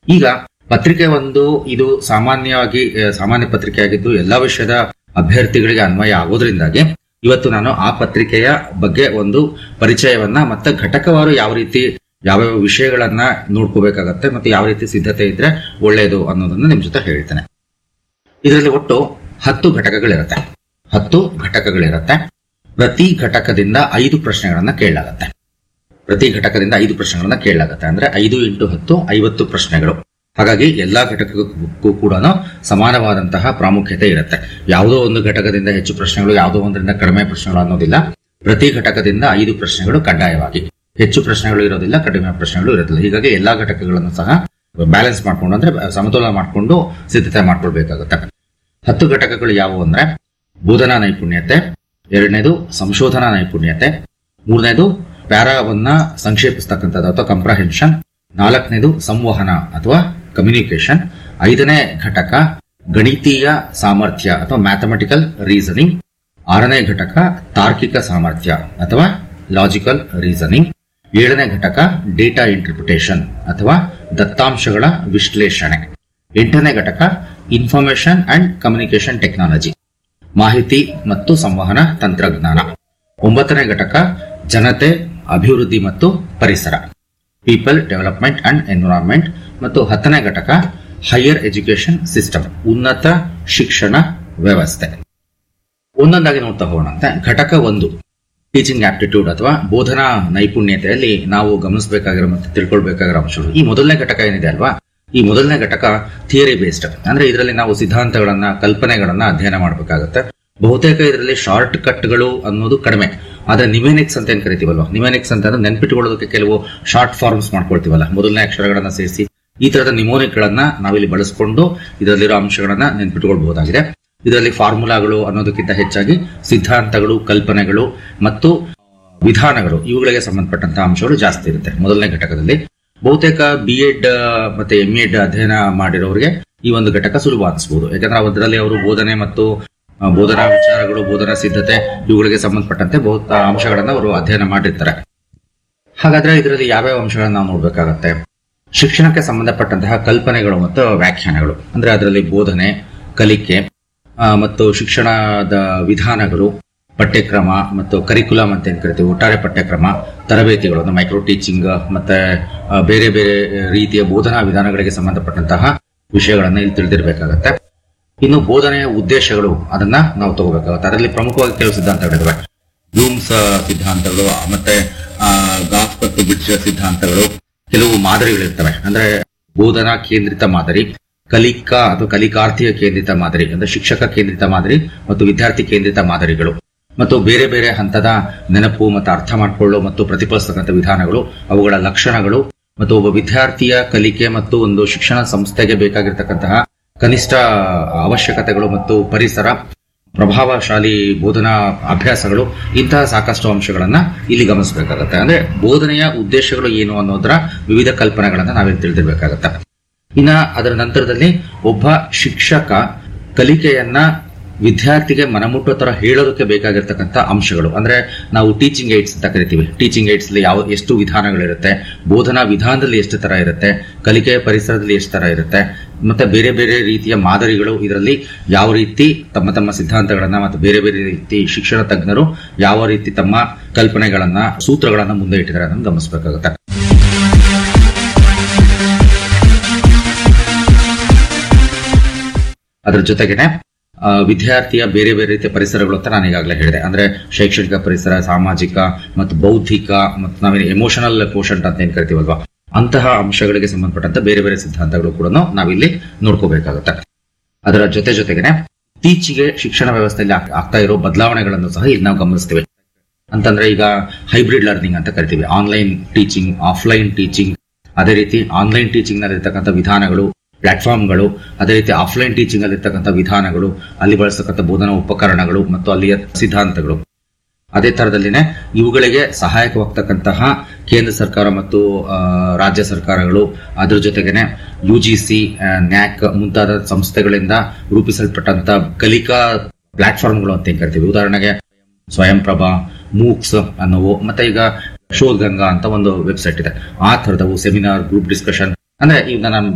ಈಗ ಪತ್ರಿಕೆ ಒಂದು ಇದು ಸಾಮಾನ್ಯ ಪತ್ರಿಕೆ ಆಗಿದ್ದು ಎಲ್ಲಾ ವಿಷಯದ ಅಭ್ಯರ್ಥಿಗಳಿಗೆ ಅನ್ವಯ ಆಗೋದ್ರಿಂದಾಗಿ ಇವತ್ತು ನಾನು ಆ ಪತ್ರಿಕೆಯ ಬಗ್ಗೆ ಒಂದು ಪರಿಚಯವನ್ನ ಮತ್ತೆ ಘಟಕವಾರು ಯಾವ ವಿಷಯಗಳನ್ನ ನೋಡ್ಕೋಬೇಕಾಗತ್ತೆ ಮತ್ತೆ ಯಾವ ರೀತಿ ಸಿದ್ಧತೆ ಇದ್ರೆ ಒಳ್ಳೆಯದು ಅನ್ನೋದನ್ನ ನಿಮ್ ಜೊತೆ ಹೇಳ್ತೇನೆ. ಇದರಲ್ಲಿ ಒಟ್ಟು 10 ಘಟಕಗಳಿರುತ್ತೆ. ಪ್ರತಿ ಘಟಕದಿಂದ 5 ಪ್ರಶ್ನೆಗಳನ್ನ ಕೇಳಲಾಗತ್ತೆ. ಅಂದ್ರೆ 5 × 10 50 ಪ್ರಶ್ನೆಗಳು. ಹಾಗಾಗಿ ಎಲ್ಲಾ ಘಟಕಕ್ಕೂ ಕೂಡ ಸಮಾನವಾದಂತಹ ಪ್ರಾಮುಖ್ಯತೆ ಇರುತ್ತೆ. ಯಾವುದೋ ಒಂದು ಘಟಕದಿಂದ ಹೆಚ್ಚು ಪ್ರಶ್ನೆಗಳು, ಯಾವುದೋ ಒಂದರಿಂದ ಕಡಿಮೆ ಪ್ರಶ್ನೆಗಳು ಅನ್ನೋದಿಲ್ಲ. ಪ್ರತಿ ಘಟಕದಿಂದ 5 ಪ್ರಶ್ನೆಗಳು ಕಡ್ಡಾಯವಾಗಿ, ಹೆಚ್ಚು ಪ್ರಶ್ನೆಗಳು ಇರೋದಿಲ್ಲ, ಕಡಿಮೆ ಪ್ರಶ್ನೆಗಳು ಇರೋದಿಲ್ಲ. ಹೀಗಾಗಿ ಎಲ್ಲಾ ಘಟಕಗಳನ್ನು ಸಹ ಬ್ಯಾಲೆನ್ಸ್ ಮಾಡ್ಕೊಂಡು ಅಂದ್ರೆ ಸಮತೋಲನ ಮಾಡಿಕೊಂಡು ಸಿದ್ಧತೆ ಮಾಡ್ಕೊಳ್ಬೇಕಾಗುತ್ತೆ. 10 ಘಟಕಗಳು ಯಾವುವು ಅಂದ್ರೆ ಬೋಧನಾ ನೈಪುಣ್ಯತೆ, 2ನೇದು ಸಂಶೋಧನಾ ನೈಪುಣ್ಯತೆ, 3ನೇದು ಪ್ಯಾರಾವನ್ನ ಸಂಕ್ಷೇಪಿಸ್ತಕ್ಕಂಥದ್ದು ಅಥವಾ ಕಂಪ್ರಹೆನ್ಷನ್, 4ನೇದು ಸಂವಹನ ಅಥವಾ ಕಮ್ಯುನಿಕೇಶನ್, 5ನೇ ಘಟಕ ಗಣಿತೀಯ ಸಾಮರ್ಥ್ಯ ಅಥವಾ ಮ್ಯಾಥಮೆಟಿಕಲ್ ರೀಸನಿಂಗ್, 6ನೇ ಘಟಕ ತಾರ್ಕಿಕ ಸಾಮರ್ಥ್ಯ ಅಥವಾ ಲಾಜಿಕಲ್ ರೀಸನಿಂಗ್, 7ನೇ ಘಟಕ ಡೇಟಾ ಇಂಟರ್ಪ್ರಿಟೇಷನ್ ಅಥವಾ ದತ್ತಾಂಶಗಳ ವಿಶ್ಲೇಷಣೆ, 8ನೇ ಘಟಕ ಇನ್ಫಾರ್ಮೇಶನ್ ಅಂಡ್ ಕಮ್ಯುನಿಕೇಶನ್ ಟೆಕ್ನಾಲಜಿ, ಮಾಹಿತಿ ಮತ್ತು ಸಂವಹನ ತಂತ್ರಜ್ಞಾನ, 9ನೇ ಘಟಕ ಜನತೆ, ಅಭಿವೃದ್ಧಿ ಮತ್ತು ಪರಿಸರ, ಪೀಪಲ್ ಡೆವಲಪ್ಮೆಂಟ್ ಅಂಡ್ ಎನ್ವಿರಾನ್ಮೆಂಟ್, ಮತ್ತು 10ನೇ ಘಟಕ ಹೈಯರ್ ಎಜುಕೇಶನ್ ಸಿಸ್ಟಮ್, ಉನ್ನತ ಶಿಕ್ಷಣ ವ್ಯವಸ್ಥೆ. ಒಂದೊಂದಾಗಿ ನೋಡ್ತಾ ಹೋಗೋಣಂತೆ. ಘಟಕ 1 ಟೀಚಿಂಗ್ ಆಪ್ಟಿಟ್ಯೂಡ್ ಅಥವಾ ಬೋಧನಾ ನೈಪುಣ್ಯತೆಯಲ್ಲಿ ನಾವು ಗಮನಿಸಬೇಕಾಗಿರೋ ಮತ್ತು ತಿಳ್ಕೊಳ್ಬೇಕಾಗಿರೋ ಅಂಶಗಳು. ಈ ಮೊದಲನೇ ಘಟಕ ಏನಿದೆ ಅಲ್ವಾ, ಈ ಮೊದಲನೇ ಘಟಕ ಥಿಯರಿ ಬೇಸ್ಡ್. ಅಂದ್ರೆ ಇದರಲ್ಲಿ ನಾವು ಸಿದ್ಧಾಂತಗಳನ್ನ, ಕಲ್ಪನೆಗಳನ್ನ ಅಧ್ಯಯನ ಮಾಡಬೇಕಾಗುತ್ತೆ. ಬಹುತೇಕ ಇದರಲ್ಲಿ ಶಾರ್ಟ್ ಕಟ್ಗಳು ಅನ್ನೋದು ಕಡಿಮೆ. ಆದ್ರೆ ನಿಮೆನಿಕ್ಸ್ ಅಂತ ಏನ್ ಕರಿತೀವಲ್ವಾ, ನಿಮೆನಿಕ್ಸ್ ಅಂತಂದ್ರೆ ನೆನ್ಪಿಟ್ಕೊಳ್ಳೋದಕ್ಕೆ ಕೆಲವು ಶಾರ್ಟ್ ಫಾರ್ಮ್ಸ್ ಮಾಡ್ಕೊಳ್ತೀವಲ್ಲ, ಮೊದಲನೇ ಅಕ್ಷರಗಳನ್ನ ಸೇರಿಸಿ ಈ ತರದ ನಿಮೋನಿಕ್ ಗಳನ್ನ ನಾವಿಲ್ಲಿ ಬಳಸಿಕೊಂಡು ಇದರಲ್ಲಿರೋ ಅಂಶಗಳನ್ನ ನೆನ್ಪಿಟ್ಕೊಳ್ಬಹುದಾಗಿದೆ. ಇದರಲ್ಲಿ ಫಾರ್ಮುಲಾಗಳು ಅನ್ನೋದಕ್ಕಿಂತ ಹೆಚ್ಚಾಗಿ ಸಿದ್ಧಾಂತಗಳು, ಕಲ್ಪನೆಗಳು ಮತ್ತು ವಿಧಾನಗಳು ಇವುಗಳಿಗೆ ಸಂಬಂಧಪಟ್ಟಂತಹ ಅಂಶಗಳು ಜಾಸ್ತಿ ಇರುತ್ತೆ ಮೊದಲನೇ ಘಟಕದಲ್ಲಿ. ಬಹುತೇಕ BEd ಮತ್ತೆ MEd ಅಧ್ಯಯನ ಮಾಡಿರೋರಿಗೆ ಈ ಒಂದು ಘಟಕ ಸುಲಭ ಅನಿಸಬಹುದು. ಯಾಕಂದ್ರೆ ಅದರಲ್ಲಿ ಅವರು ಬೋಧನೆ ಮತ್ತು ಬೋಧನಾ ವಿಚಾರಗಳು, ಬೋಧನಾ ಸಿದ್ಧತೆ ಇವುಗಳಿಗೆ ಸಂಬಂಧಪಟ್ಟಂತೆ ಬಹುತ ಅಂಶಗಳನ್ನ ಅವರು ಅಧ್ಯಯನ ಮಾಡಿರ್ತಾರೆ. ಹಾಗಾದ್ರೆ ಇದರಲ್ಲಿ ಯಾವ್ಯಾವ ಅಂಶಗಳನ್ನ ನಾವು ನೋಡ್ಬೇಕಾಗತ್ತೆ? ಶಿಕ್ಷಣಕ್ಕೆ ಸಂಬಂಧಪಟ್ಟಂತಹ ಕಲ್ಪನೆಗಳು ಮತ್ತು ವ್ಯಾಖ್ಯಾನಗಳು, ಅಂದ್ರೆ ಅದರಲ್ಲಿ ಬೋಧನೆ, ಕಲಿಕೆ ಮತ್ತು ಶಿಕ್ಷಣದ ವಿಧಾನಗಳು, ಪಠ್ಯಕ್ರಮ ಮತ್ತು ಕರಿಕ್ಯುಲಮ್ ಅಂತ ಏನ್ ಕರಿತೀವಿ, ಒಟ್ಟಾರೆ ಪಠ್ಯಕ್ರಮ, ತರಬೇತಿಗಳು, ಮೈಕ್ರೋ ಟೀಚಿಂಗ್ ಮತ್ತೆ ಬೇರೆ ಬೇರೆ ರೀತಿಯ ಬೋಧನಾ ವಿಧಾನಗಳಿಗೆ ಸಂಬಂಧಪಟ್ಟಂತಹ ವಿಷಯಗಳನ್ನ ಇಲ್ಲಿ ತಿಳಿದಿರಬೇಕಾಗತ್ತೆ. ಇನ್ನು ಬೋಧನೆಯ ಉದ್ದೇಶಗಳು ಅದನ್ನ ನಾವು ತಗೋಬೇಕಾಗುತ್ತೆ. ಅದರಲ್ಲಿ ಪ್ರಮುಖವಾಗಿ ಕೆಲವು ಸಿದ್ಧಾಂತಗಳಿವೆ. ಬ್ಲೂಮ್ಸ್ ಸಿದ್ಧಾಂತಗಳು ಮತ್ತೆ ಗಾಸ್ ಮತ್ತು ಬಿಟ್ಸ್ ಸಿದ್ಧಾಂತಗಳು, ಕೆಲವು ಮಾದರಿಗಳಿರ್ತವೆ. ಅಂದ್ರೆ ಬೋಧನಾ ಕೇಂದ್ರಿತ ಮಾದರಿ, ಕಲಿಕಾ ಅಥವಾ ಕಲಿಕಾರ್ಥಿಯ ಕೇಂದ್ರಿತ ಮಾದರಿ, ಅಂದ್ರೆ ಶಿಕ್ಷಕ ಕೇಂದ್ರಿತ ಮಾದರಿ ಮತ್ತು ವಿದ್ಯಾರ್ಥಿ ಕೇಂದ್ರಿತ ಮಾದರಿಗಳು, ಮತ್ತು ಬೇರೆ ಬೇರೆ ಹಂತದ ನೆನಪು ಮತ್ತು ಅರ್ಥ ಮಾಡಿಕೊಳ್ಳೋ ಮತ್ತು ಪ್ರತಿಫಲಿಸತಕ್ಕಂಥ ವಿಧಾನಗಳು, ಅವುಗಳ ಲಕ್ಷಣಗಳು, ಮತ್ತು ಒಬ್ಬ ವಿದ್ಯಾರ್ಥಿಯ ಕಲಿಕೆ ಮತ್ತು ಒಂದು ಶಿಕ್ಷಣ ಸಂಸ್ಥೆಗೆ ಬೇಕಾಗಿರ್ತಕ್ಕಂತಹ ಕನಿಷ್ಠ ಅವಶ್ಯಕತೆಗಳು ಮತ್ತು ಪರಿಸರ, ಪ್ರಭಾವಶಾಲಿ ಬೋಧನಾ ಅಭ್ಯಾಸಗಳು, ಇಂತಹ ಸಾಕಷ್ಟು ಅಂಶಗಳನ್ನ ಇಲ್ಲಿ ಗಮನಿಸಬೇಕಾಗತ್ತೆ. ಅಂದ್ರೆ ಬೋಧನೆಯ ಉದ್ದೇಶಗಳು ಏನು ಅನ್ನೋದರ ವಿವಿಧ ಕಲ್ಪನೆಗಳನ್ನ ನಾವಿಲ್ಲಿ ತಿಳಿದಿರಬೇಕಾಗತ್ತೆ. ಇನ್ನ ಅದರ ನಂತರದಲ್ಲಿ ಒಬ್ಬ ಶಿಕ್ಷಕ ಕಲಿಕೆಯನ್ನ ವಿದ್ಯಾರ್ಥಿಗೆ ಮನಮುಟ್ಟೋ ತರ ಹೇಳೋದಕ್ಕೆ ಬೇಕಾಗಿರ್ತಕ್ಕಂಥ ಅಂಶಗಳು, ಅಂದ್ರೆ ನಾವು ಟೀಚಿಂಗ್ ಏಡ್ಸ್ ಅಂತ ಕರಿತೀವಿ. ಟೀಚಿಂಗ್ ಏಡ್ಸ್ ಅಲ್ಲಿ ಎಷ್ಟು ವಿಧಾನಗಳಿರುತ್ತೆ, ಬೋಧನಾ ವಿಧಾನದಲ್ಲಿ ಎಷ್ಟು ತರ ಇರುತ್ತೆ, ಕಲಿಕೆಯ ಪರಿಸರದಲ್ಲಿ ಎಷ್ಟು ತರ ಇರುತ್ತೆ, ಮತ್ತೆ ಬೇರೆ ಬೇರೆ ರೀತಿಯ ಮಾದರಿಗಳು, ಇದರಲ್ಲಿ ಯಾವ ರೀತಿ ತಮ್ಮ ತಮ್ಮ ಸಿದ್ಧಾಂತಗಳನ್ನ ಮತ್ತು ಬೇರೆ ಬೇರೆ ರೀತಿ ಶಿಕ್ಷಣ ತಜ್ಞರು ಯಾವ ರೀತಿ ತಮ್ಮ ಕಲ್ಪನೆಗಳನ್ನ, ಸೂತ್ರಗಳನ್ನ ಮುಂದೆ ಇಟ್ಟಿದ್ದಾರೆ ಅದನ್ನು ಗಮನಿಸಬೇಕಾಗುತ್ತೆ. ಅದರ ಜೊತೆಗೇನೆ ವಿದ್ಯಾರ್ಥಿಯ ಬೇರೆ ಬೇರೆ ರೀತಿಯ ಪರಿಸರಗಳು ಅಂತ ನಾನು ಈಗಾಗಲೇ ಹೇಳಿದೆ. ಅಂದ್ರೆ ಶೈಕ್ಷಣಿಕ ಪರಿಸರ, ಸಾಮಾಜಿಕ ಮತ್ತು ಬೌದ್ಧಿಕ ಮತ್ತು ನಾವೇನು ಎಮೋಷನಲ್ ಕೋಶಂಟ್ ಅಂತ ಏನ್ ಕರಿತೀವಲ್ವಾ, ಅಂತಹ ಅಂಶಗಳಿಗೆ ಸಂಬಂಧಪಟ್ಟಂತ ಬೇರೆ ಬೇರೆ ಸಿದ್ಧಾಂತಗಳು ಕೂಡ ನಾವಿಲ್ಲಿ ನೋಡ್ಕೋಬೇಕಾಗುತ್ತೆ. ಅದರ ಜೊತೆಗೇನೆ ಇತ್ತೀಚೆಗೆ ಶಿಕ್ಷಣ ವ್ಯವಸ್ಥೆಯಲ್ಲಿ ಆಗ್ತಾ ಇರೋ ಬದಲಾವಣೆಗಳನ್ನು ಸಹ ಇಲ್ಲಿ ನಾವು ಗಮನಿಸ್ತೀವಿ. ಅಂತಂದ್ರೆ ಈಗ ಹೈಬ್ರಿಡ್ ಲರ್ನಿಂಗ್ ಅಂತ ಕರಿತೀವಿ. ಆನ್ಲೈನ್ ಟೀಚಿಂಗ್, ಆಫ್ಲೈನ್ ಟೀಚಿಂಗ್, ಅದೇ ರೀತಿ ಆನ್ಲೈನ್ ಟೀಚಿಂಗ್ ನಲ್ಲಿ ಇರ್ತಕ್ಕಂಥ ವಿಧಾನಗಳು, ಪ್ಲಾಟ್ಫಾರ್ಮ್ಗಳು, ಅದೇ ರೀತಿ ಆಫ್ಲೈನ್ ಟೀಚಿಂಗ್ ಅಲ್ಲಿ ಇರ್ತಕ್ಕಂಥ ವಿಧಾನಗಳು, ಅಲ್ಲಿ ಬಳಸತಕ್ಕಂಥ ಬೋಧನಾ ಉಪಕರಣಗಳು ಮತ್ತು ಅಲ್ಲಿಯ ಸಿದ್ಧಾಂತಗಳು. ಅದೇ ತರದಲ್ಲಿನೇ ಇವುಗಳಿಗೆ ಸಹಾಯಕವಾಗ್ತಕ್ಕಂತಹ ಕೇಂದ್ರ ಸರ್ಕಾರ ಮತ್ತು ರಾಜ್ಯ ಸರ್ಕಾರಗಳು, ಅದರ ಜೊತೆಗೇನೆ UGC, NAC ಮುಂತಾದ ಸಂಸ್ಥೆಗಳಿಂದ ರೂಪಿಸಲ್ಪಟ್ಟಂತ ಕಲಿಕಾ ಪ್ಲಾಟ್ಫಾರ್ಮ್ಗಳು ಅಂತ ಏನ್ ಕರಿತೀವಿ. ಉದಾಹರಣೆಗೆ ಸ್ವಯಂಪ್ರಭಾ, ಮೂಕ್ಸ್ ಅನ್ನೋವು, ಮತ್ತೆ ಈಗ ಶೋಧಗಂಗಾ ಅಂತ ಒಂದು ವೆಬ್ಸೈಟ್ ಇದೆ. ಆ ತರದವು ಸೆಮಿನಾರ್, ಗ್ರೂಪ್ ಡಿಸ್ಕಷನ್, ಅಂದ್ರೆ ಈಗ ನಾನು